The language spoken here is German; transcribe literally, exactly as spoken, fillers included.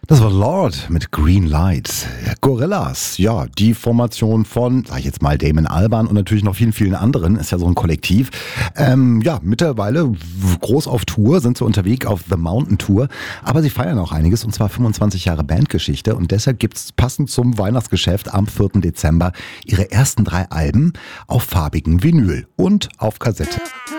Das war Lord mit Green Lights. Gorillaz, ja, die Formation von, sag ich jetzt mal, Damon Albarn und natürlich noch vielen, vielen anderen, ist ja so ein Kollektiv. Ähm, ja, mittlerweile groß auf Tour, sind so unterwegs auf The Mountain Tour, aber sie feiern auch einiges, und zwar fünfundzwanzig Jahre Bandgeschichte, und deshalb gibt's passend zum Weihnachtsgeschäft am vierten Dezember ihre ersten drei Alben auf farbigem Vinyl und auf Kassette.